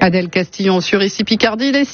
Adèle Castillon sur ici Picardie, il est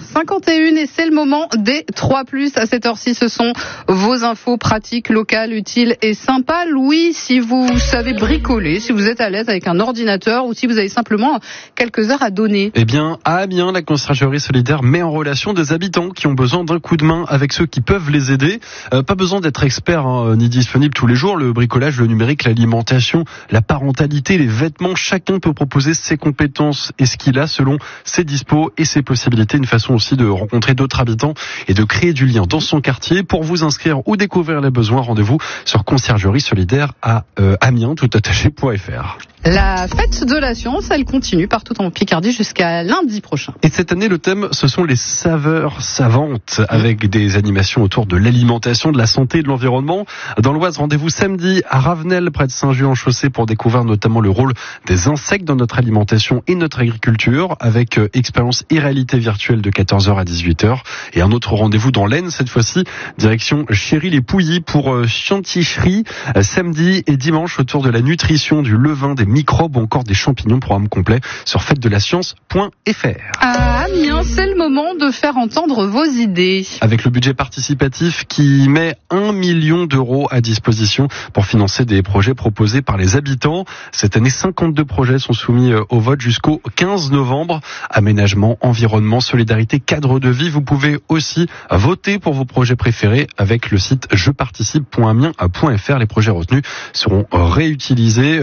6h51 et c'est le moment des 3+. À cette heure-ci, ce sont vos infos pratiques, locales, utiles et sympas. Louis, si vous savez bricoler, si vous êtes à l'aise avec un ordinateur ou si vous avez simplement quelques heures à donner. Eh bien, à Amiens, la conciergerie solidaire met en relation des habitants qui ont besoin d'un coup de main avec ceux qui peuvent les aider. Pas besoin d'être expert ni disponible tous les jours. Le bricolage, le numérique, l'alimentation, la parentalité, les vêtements, chacun peut proposer ses compétences et ce qu'il a selon ses dispos et ses possibilités. Une façon aussi de rencontrer d'autres habitants et de créer du lien dans son quartier. Pour vous inscrire ou découvrir les besoins, rendez-vous sur conciergerie solidaire à Amiens, toutattaché.fr. La fête de la science, elle continue partout en Picardie jusqu'à lundi prochain. Et cette année, le thème, ce sont les saveurs savantes, avec des animations autour de l'alimentation, de la santé et de l'environnement. Dans l'Oise, rendez-vous samedi à Ravenel, près de Saint-Just-en-Chaussée, pour découvrir notamment le rôle des insectes dans notre alimentation et notre agriculture, avec expérience et réalité virtuelle de 14h à 18h. Et un autre rendez-vous dans l'Aisne, cette fois-ci, direction Chéry-les-Pouilly pour Chanticherie, samedi et dimanche, autour de la nutrition, du levain, des microbes ou encore des champignons. Programme complet sur fêtedelaScience.fr. À Amiens, c'est le moment de faire entendre vos idées. Avec le budget participatif qui met 1 million d'euros à disposition pour financer des projets proposés par les habitants. Cette année, 52 projets sont soumis au vote jusqu'au 15 novembre. Aménagement, environnement, solidarité, cadre de vie. Vous pouvez aussi voter pour vos projets préférés avec le site jeparticipe.amiens.fr. Les projets retenus seront réalisés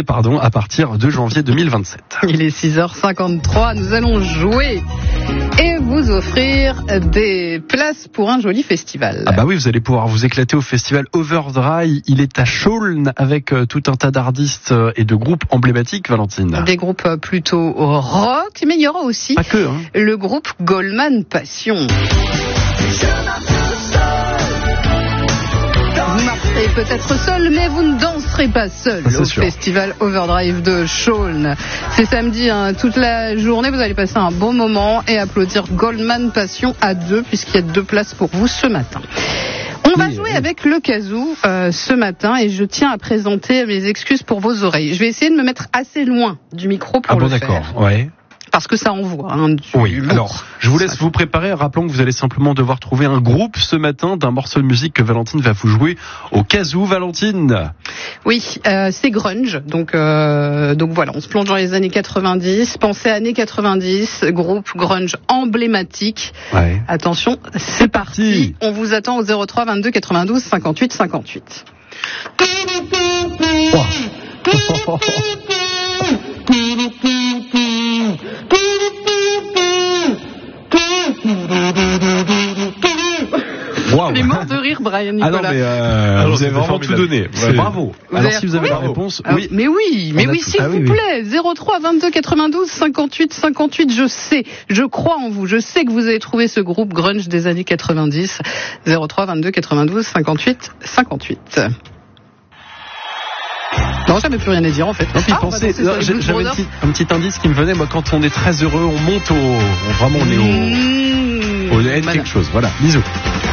à partir de janvier 2027. Il est 6h53, nous allons jouer et vous offrir des places pour un joli festival. Ah bah oui, vous allez pouvoir vous éclater au festival Overdrive. Il est à Chaulnes avec tout un tas d'artistes et de groupes emblématiques, Valentine. Des groupes plutôt rock, mais il y aura aussi pas que, le groupe Goldman Passion. Vous marcherez peut-être seul, mais vous ne danserez pas seul au festival Overdrive de Chaulnes. C'est samedi, toute la journée, vous allez passer un bon moment et applaudir Goldman Passion à 2, puisqu'il y a 2 places pour vous ce matin. On va jouer avec le kazoo ce matin et je tiens à présenter mes excuses pour vos oreilles. Je vais essayer de me mettre assez loin du micro pour le faire. D'accord, ouais. Parce que ça envoie oui, lourd. alors je vous laisse vous préparer. Rappelons que vous allez simplement devoir trouver un groupe ce matin d'un morceau de musique que Valentine va vous jouer au kazoo. Valentine. Oui, c'est grunge. Donc voilà, on se plonge dans les années 90. Pensez années 90, groupe grunge emblématique. Ouais. Attention, c'est parti. On vous attend au 03 22 92 58 58. Wow. Wow. Les morts de rire, Brian Nicolas. Ah non, mais vous avez vraiment tout donné. Ouais, bravo. Alors si vous avez la réponse, oui. Mais oui, s'il vous plaît. 03 22 92 58 58. Je crois en vous. Je sais que vous avez trouvé ce groupe grunge des années 90. 03 22 92 58 58. Non, j'avais plus rien à dire en fait. Non, puis pensez, j'avais un petit indice qui me venait. Moi, quand on est très heureux, on monte on est au quelque chose. Voilà. Bisous.